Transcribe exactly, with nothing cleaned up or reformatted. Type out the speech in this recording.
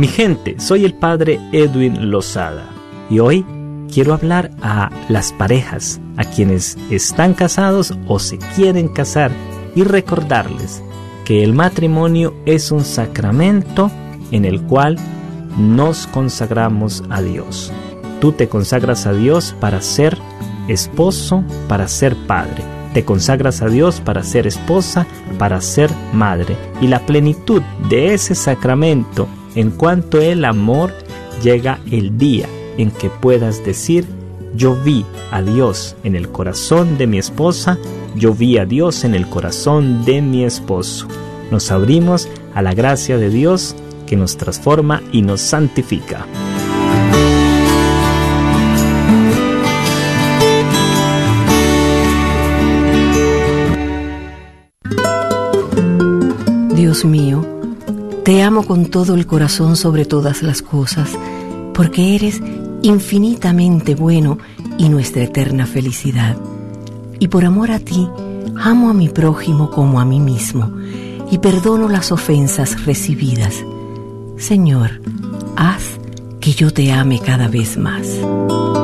Mi gente, soy el padre Edwin Lozada y hoy quiero hablar a las parejas, a quienes están casados o se quieren casar, y recordarles que el matrimonio es un sacramento en el cual nos consagramos a Dios. Tú te consagras a Dios para ser esposo, para ser padre. Te consagras a Dios para ser esposa, para ser madre. Y la plenitud de ese sacramento, en cuanto el amor, llega el día en que puedas decir: yo vi a Dios en el corazón de mi esposa, yo vi a Dios en el corazón de mi esposo. Nos abrimos a la gracia de Dios que nos transforma y nos santifica. Dios mío, te amo con todo el corazón sobre todas las cosas, porque eres infinitamente bueno y nuestra eterna felicidad. Y por amor a ti, amo a mi prójimo como a mí mismo, y perdono las ofensas recibidas. Señor, haz que yo te ame cada vez más.